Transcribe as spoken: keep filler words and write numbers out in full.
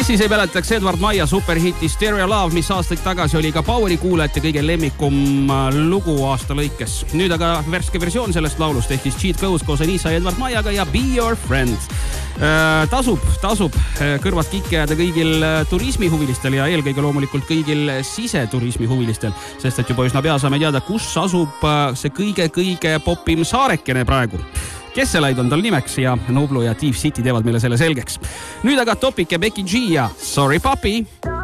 Kes ei mäletaks Edward Maia superhitti Stereo Love, mis aastaid tagasi oli ka Poweri kuulajate kõige lemmikum lugu aasta lõikes. Nüüd aga värske versioon sellest laulust ehk siis Cheat Codes koos Anissa ja Edward Maiaga ja Be Your Friend. Tasub, tasub kõrvad kikki jääda kõigil turismihuvilistel ja eelkõige loomulikult kõigil siseturismihuvilistel, sest et juba üsna pea saame teada, kus asub see kõige-kõige popim saarekene praegu. Kesselaid on tal nimeks ja Noblu ja Tiif City teevad meile selle selgeks. Nüüd aga Topic ja Becky G ja Sorry Papi!